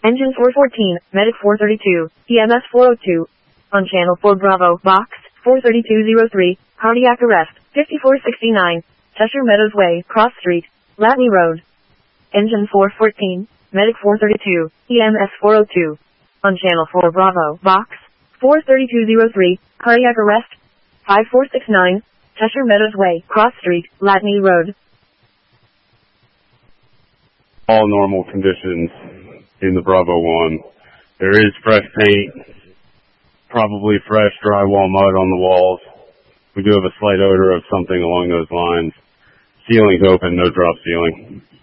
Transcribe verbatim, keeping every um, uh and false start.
Engine four fourteen, Medic four thirty-two, E M S four oh two. On channel four Bravo, box, four thirty-two oh three, cardiac arrest, fifty-four sixty-nine, Cheshire Meadows Way, Cross Street, Latney Road. Engine four fourteen, Medic four thirty-two, E M S four oh two. On channel four Bravo, box, four thirty-two oh three, cardiac arrest, five four six nine, Cheshire Meadows Way, Cross Street, Latney Road. All normal conditions in the Bravo one. There is fresh paint, probably fresh drywall mud on the walls. We do have a slight odor of something along those lines. Ceiling's open, no drop ceiling.